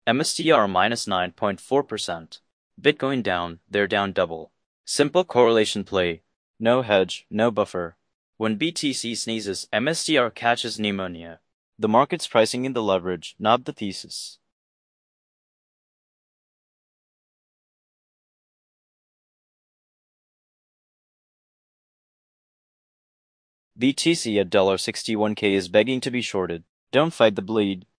MSTR minus 9.4%. Bitcoin down, they're down double. Simple correlation play. No hedge, no buffer. When BTC sneezes, MSTR catches pneumonia. The market's pricing in the leverage, not the thesis. BTC at $61K is begging to be shorted. Don't fight the bleed.